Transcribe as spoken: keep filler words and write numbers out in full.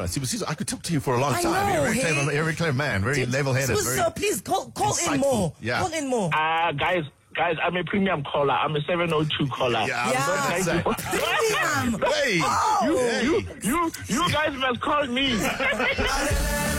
no. See, see, I could talk to you for a long I time. know, You're a very, hey? clever, very clever man, very level-headed. So, Very sir, please call call insightful. in more. Yeah. Call in more. Uh, guys, guys, I'm a premium caller. I'm a seven oh two caller. Yeah, I was Yeah. about to say. Premium. Hey, Oh. You, hey. you, you, you guys must call me.